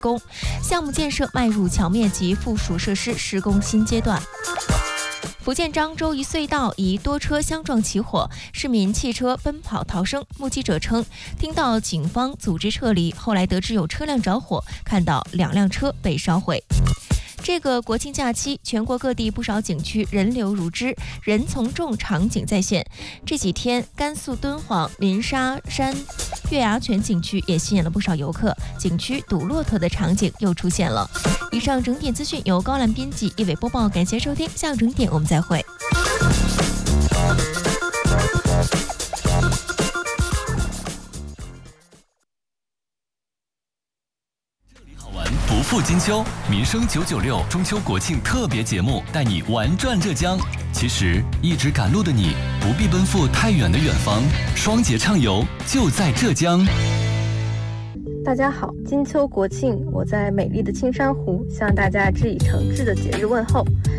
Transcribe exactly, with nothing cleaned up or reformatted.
工，项目建设迈入桥面及附属设施施工新阶段。福建漳州一隧道疑多车相撞起火，市民汽车奔跑逃生。目击者称，听到警方组织撤离，后来得知有车辆着火，看到两辆车被烧毁。这个国庆假期，全国各地不少景区人流如织，人从众场景再现。这几天，甘肃敦煌鸣沙山月牙泉景区也吸引了不少游客，景区堵骆驼的场景又出现了。以上整点资讯由高兰编辑，一伟播报，感谢收听，下午整点我们再会。 不负金秋，民生九九六中秋国庆特别节目带你玩转浙江。其实一直赶路的你，不必奔赴太远的远方，双节畅游就在浙江。 大家好，金秋国庆，我在美丽的青山湖向大家致以诚挚的节日问候。